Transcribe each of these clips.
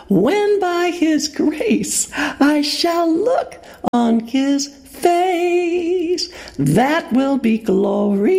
when by his grace I shall look on his face. That will be glory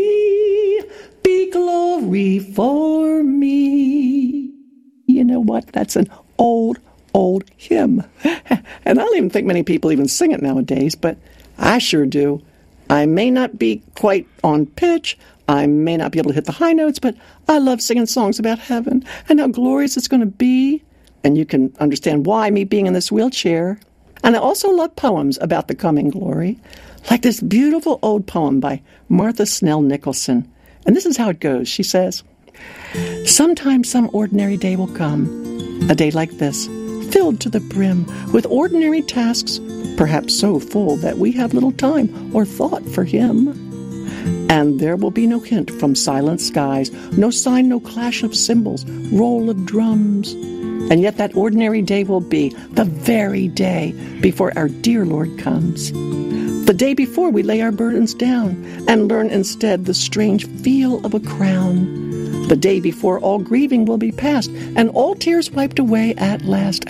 for me. You know what? That's an old hymn. And I don't even think many people even sing it nowadays, but I sure do. I may not be quite on pitch. I may not be able to hit the high notes, but I love singing songs about heaven and how glorious it's going to be. And you can understand why, me being in this wheelchair. And I also love poems about the coming glory, like this beautiful old poem by Martha Snell Nicholson. And this is how it goes. She says, "Sometimes some ordinary day will come, a day like this, filled to the brim with ordinary tasks, perhaps so full that we have little time or thought for him. And there will be no hint from silent skies, no sign, no clash of cymbals, roll of drums. And yet that ordinary day will be the very day before our dear Lord comes. The day before we lay our burdens down and learn instead the strange feel of a crown. The day before all grieving will be past and all tears wiped away at last.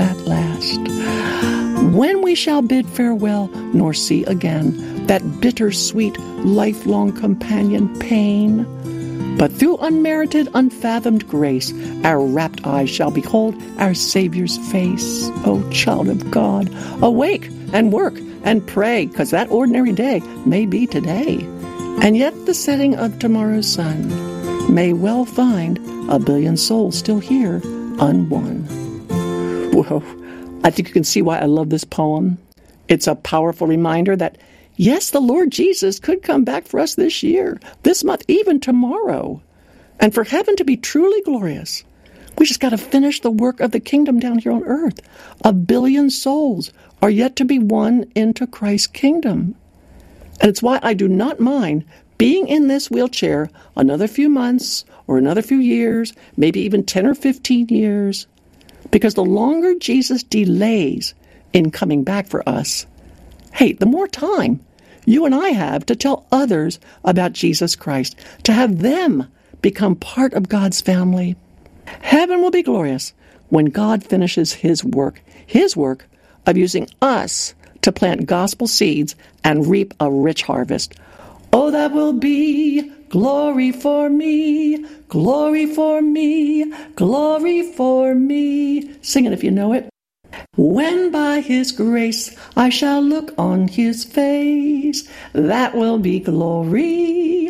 When we shall bid farewell nor see again that bittersweet, lifelong companion pain. But through unmerited, unfathomed grace, our rapt eyes shall behold our Savior's face. O child of God, awake and work and pray, 'cause that ordinary day may be today. And yet the setting of tomorrow's sun may well find a billion souls still here, unwon." Whoa, I think you can see why I love this poem. It's a powerful reminder that, yes, the Lord Jesus could come back for us this year, this month, even tomorrow. And for heaven to be truly glorious, we just got to finish the work of the kingdom down here on earth. 1 billion souls are yet to be won into Christ's kingdom. And it's why I do not mind being in this wheelchair another few months or another few years, maybe even 10 or 15 years. Because the longer Jesus delays in coming back for us, hey, the more time you and I have to tell others about Jesus Christ, to have them become part of God's family. Heaven will be glorious when God finishes his work of using us to plant gospel seeds and reap a rich harvest. Oh, that will be glory for me, glory for me, glory for me. Sing it if you know it. When by his grace I shall look on his face, that will be glory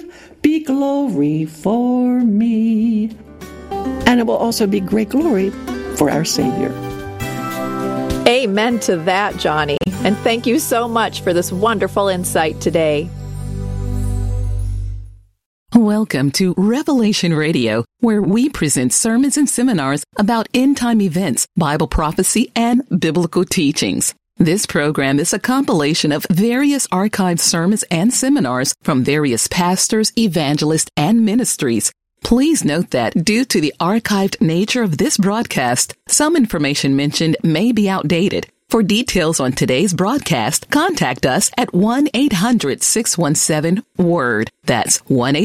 for me. And it will also be great glory for our Savior. Amen to that, Johnny. And thank you so much for this wonderful insight today. Welcome to Revelation Radio, where we present sermons and seminars about end-time events, Bible prophecy, and biblical teachings. This program is a compilation of various archived sermons and seminars from various pastors, evangelists, and ministries. Please note that due to the archived nature of this broadcast, some information mentioned may be outdated. For details on today's broadcast, contact us at 1-800-617-WORD. That's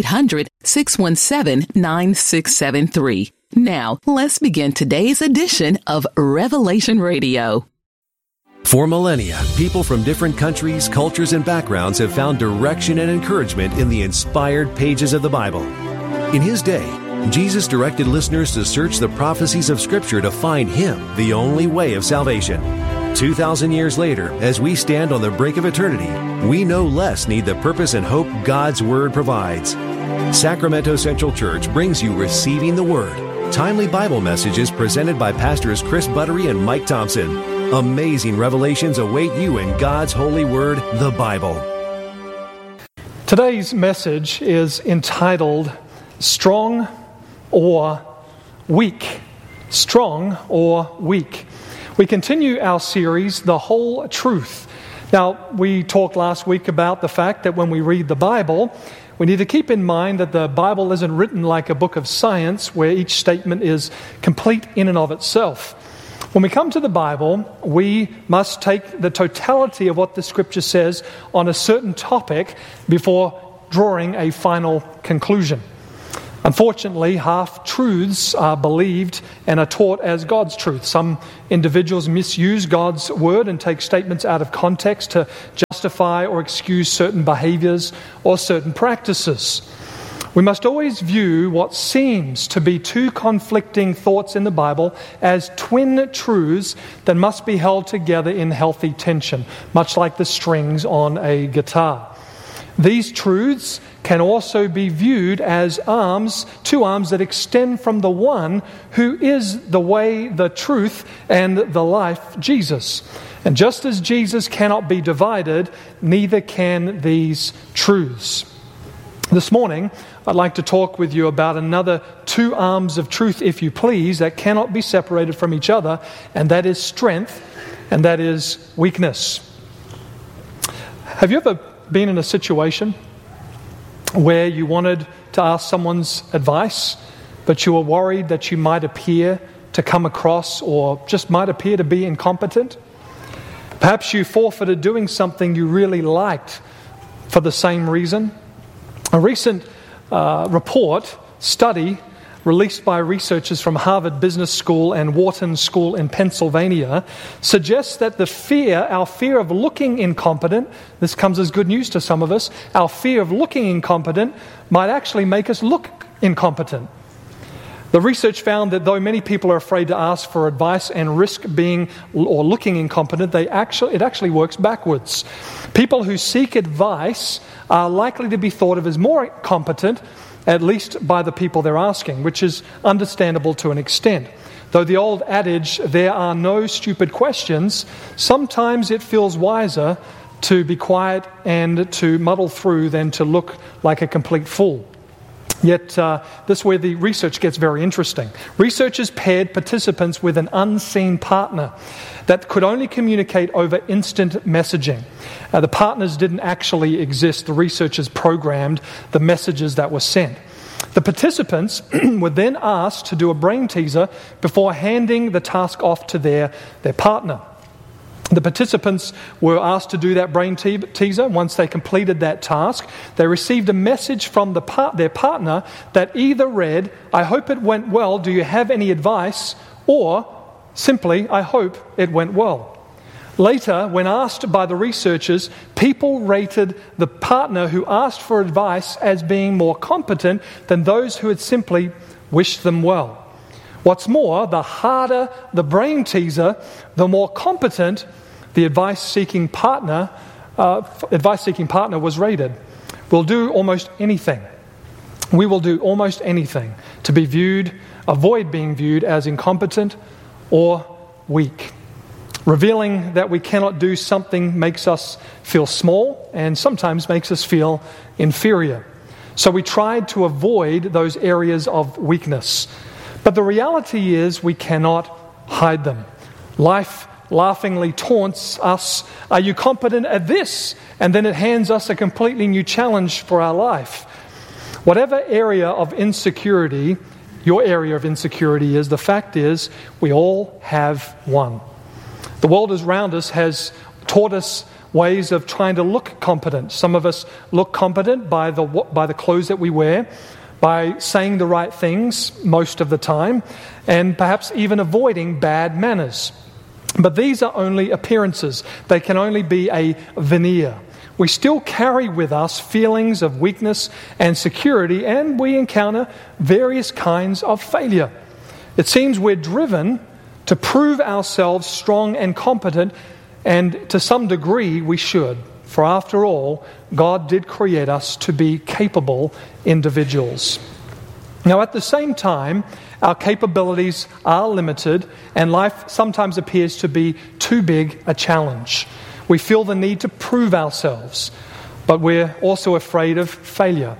1-800-617-9673. Now, let's begin today's edition of Revelation Radio. For millennia, people from different countries, cultures, and backgrounds have found direction and encouragement in the inspired pages of the Bible. In his day, Jesus directed listeners to search the prophecies of Scripture to find Him, the only way of salvation. 2,000 years later, as we stand on the brink of eternity, we no less need the purpose and hope God's Word provides. Sacramento Central Church brings you Receiving the Word, timely Bible messages presented by Pastors Chris Buttery and Mike Thompson. Amazing revelations await you in God's holy Word, the Bible. Today's message is entitled Strong or Weak. Strong or Weak. We continue our series, The Whole Truth. Now, we talked last week about the fact that when we read the Bible, we need to keep in mind that the Bible isn't written like a book of science where each statement is complete in and of itself. When we come to the Bible, we must take the totality of what the Scripture says on a certain topic before drawing a final conclusion. Unfortunately, half-truths are believed and are taught as God's truth. Some individuals misuse God's word and take statements out of context to justify or excuse certain behaviors or certain practices. We must always view what seems to be two conflicting thoughts in the Bible as twin truths that must be held together in healthy tension, much like the strings on a guitar. These truths can also be viewed as two arms that extend from the one who is the way, the truth, and the life, Jesus. And just as Jesus cannot be divided, neither can these truths. This morning, I'd like to talk with you about another two arms of truth, if you please, that cannot be separated from each other, and that is strength, and that is weakness. Have you ever been in a situation where you wanted to ask someone's advice, but you were worried that you might appear to come across or just might appear to be incompetent? Perhaps you forfeited doing something you really liked for the same reason. A recent study released by researchers from Harvard Business School and Wharton School in Pennsylvania suggests that our fear of looking incompetent, this comes as good news to some of us, our fear of looking incompetent might actually make us look incompetent. The research found that though many people are afraid to ask for advice and risk being or looking incompetent, it actually works backwards. People who seek advice are likely to be thought of as more competent, at least by the people they're asking, which is understandable to an extent. Though the old adage, there are no stupid questions, sometimes it feels wiser to be quiet and to muddle through than to look like a complete fool. Yet, this is where the research gets very interesting. Researchers paired participants with an unseen partner that could only communicate over instant messaging. The partners didn't actually exist. The researchers programmed the messages that were sent. The participants were then asked to do a brain teaser before handing the task off to their partner. The participants were asked to do that brain teaser. Once they completed that task, they received a message from their partner that either read, "I hope it went well, do you have any advice?" or simply, "I hope it went well." Later, when asked by the researchers, people rated the partner who asked for advice as being more competent than those who had simply wished them well. What's more, the harder the brain teaser, the more competent the advice-seeking partner was rated. We'll do almost anything. We will do almost anything to avoid being viewed as incompetent or weak. Revealing that we cannot do something makes us feel small and sometimes makes us feel inferior. So we tried to avoid those areas of weakness. But the reality is we cannot hide them. Life laughingly taunts us, "Are you competent at this?" And then it hands us a completely new challenge for our life. Whatever area of insecurity your area of insecurity is, the fact is we all have one. The world around us has taught us ways of trying to look competent. Some of us look competent by the clothes that we wear, by saying the right things most of the time, and perhaps even avoiding bad manners. But these are only appearances. They can only be a veneer. We still carry with us feelings of weakness and security, and we encounter various kinds of failure. It seems we're driven to prove ourselves strong and competent, and to some degree we should. For after all, God did create us to be capable individuals. Now, at the same time, our capabilities are limited, and life sometimes appears to be too big a challenge. We feel the need to prove ourselves, but we're also afraid of failure.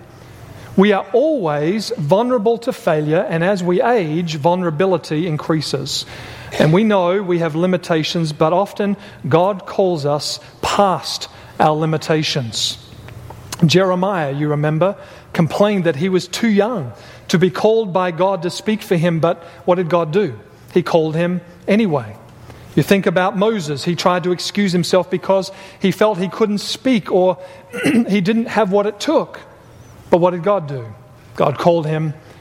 We are always vulnerable to failure, and as we age, vulnerability increases. And we know we have limitations, but often God calls us past our limitations. Jeremiah, you remember, complained that he was too young to be called by God to speak for him, but what did God do? He called him anyway. You think about Moses. He tried to excuse himself because he felt he couldn't speak or he didn't have what it took. But what did God do? God called him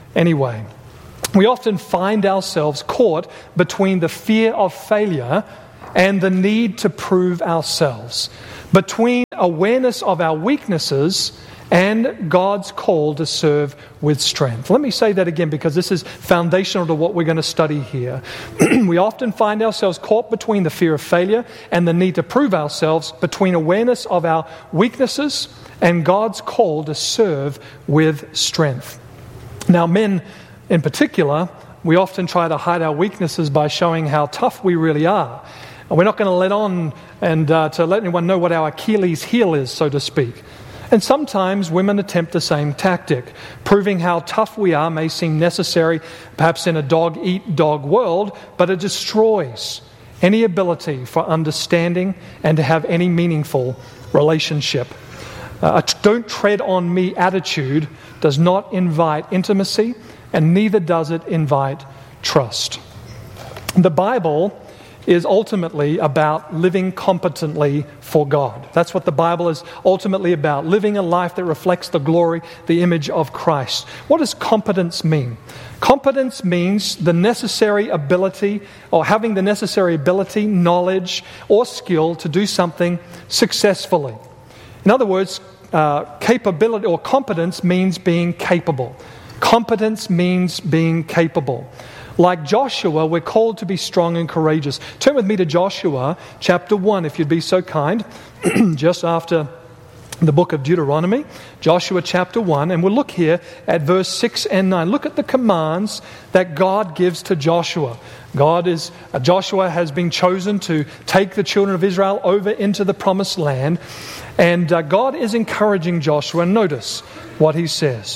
anyway. We often find ourselves caught between the fear of failure and the need to prove ourselves, between awareness of our weaknesses and God's call to serve with strength. Let me say that again, because this is foundational to what we're going to study here. We often find ourselves caught between the fear of failure and the need to prove ourselves, between awareness of our weaknesses and God's call to serve with strength. Now, men in particular, we often try to hide our weaknesses by showing how tough we really are. And we're not going to let on and to let anyone know what our Achilles heel is, so to speak. And sometimes women attempt the same tactic. Proving how tough we are may seem necessary, perhaps in a dog-eat-dog world, but it destroys any ability for understanding and to have any meaningful relationship. A don't tread on me attitude does not invite intimacy, and neither does it invite trust. The Bible is ultimately about living competently for God. That's what the Bible is ultimately about, living a life that reflects the glory, the image of Christ. What does competence mean? Competence means the necessary ability, or having the necessary ability, knowledge, or skill to do something successfully. In other words, capability or competence means being capable. Competence means being capable. Like Joshua, we're called to be strong and courageous. Turn with me to Joshua chapter 1, if you'd be so kind, just after the book of Deuteronomy, Joshua chapter 1, and we'll look here at verse 6 and 9. Look at the commands that God gives to Joshua. Joshua has been chosen to take the children of Israel over into the promised land, and God is encouraging Joshua. Notice what he says.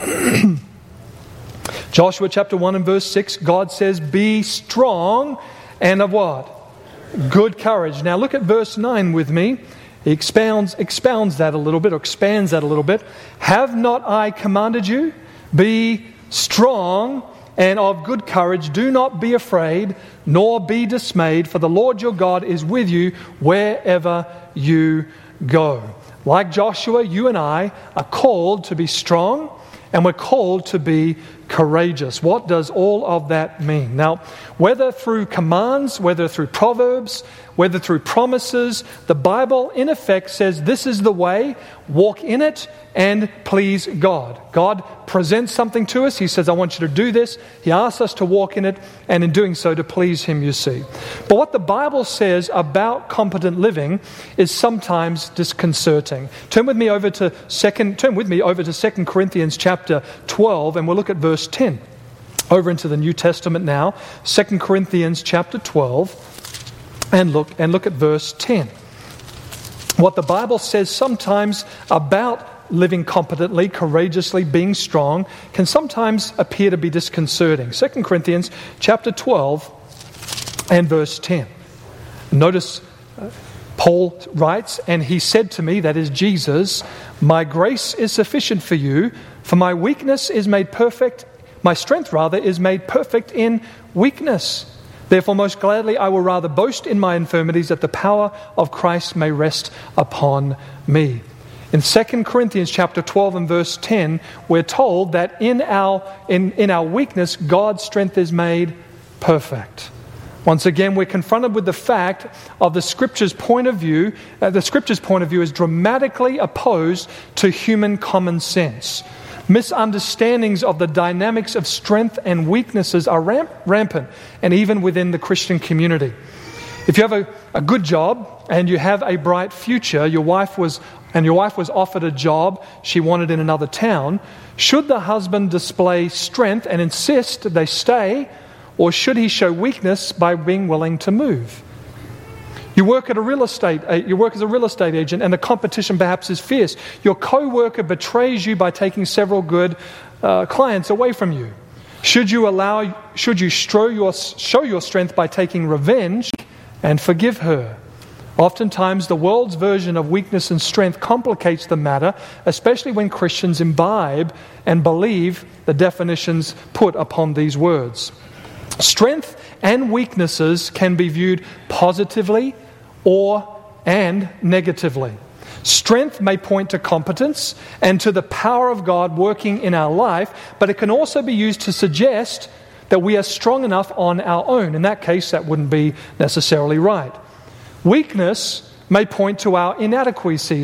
Joshua chapter 1 and verse 6, God says, be strong and of what? Good courage. Now look at verse 9 with me. He expounds that a little bit, or expands that a little bit. Have not I commanded you? Be strong and of good courage. Do not be afraid, nor be dismayed, for the Lord your God is with you wherever you go. Like Joshua, you and I are called to be strong, and we're called to be courageous. What does all of that mean? Now, whether through commands, whether through proverbs, whether through promises, the Bible in effect says this is the way, walk in it and please God. God presents something to us. He says, I want you to do this. He asks us to walk in it, and in doing so to please Him, you see. But what the Bible says about competent living is sometimes disconcerting. Turn with me over to 2 Corinthians chapter 12, and we'll look at verse 10. Over into the New Testament now, 2 Corinthians chapter 12, and look at verse 10. What the Bible says sometimes about living competently, courageously, being strong, can sometimes appear to be disconcerting. 2 Corinthians chapter 12 and verse 10. Notice Paul writes, and he said to me, that is Jesus, my grace is sufficient for you, for my weakness is made perfect, my strength is made perfect in weakness. Therefore, most gladly, I will rather boast in my infirmities, that the power of Christ may rest upon me. In 2 Corinthians chapter 12 and verse 10, we're told that in our weakness, God's strength is made perfect. Once again, we're confronted with the fact of the Scripture's point of view. The Scripture's point of view is dramatically opposed to human common sense. Misunderstandings of the dynamics of strength and weaknesses are rampant, and even within the Christian community. If you have a good job and you have a bright future, your wife was offered a job she wanted in another town, should the husband display strength and insist they stay, or should he show weakness by being willing to move? You work as a real estate agent, and the competition perhaps is fierce. Your co-worker betrays you by taking several good clients away from you. Should you show your strength by taking revenge and forgive her? Oftentimes, the world's version of weakness and strength complicates the matter, especially when Christians imbibe and believe the definitions put upon these words. Strength and weaknesses can be viewed positively and negatively. Strength may point to competence and to the power of God working in our life, but it can also be used to suggest that we are strong enough on our own. In that case, that wouldn't be necessarily right. Weakness may point to our inadequacies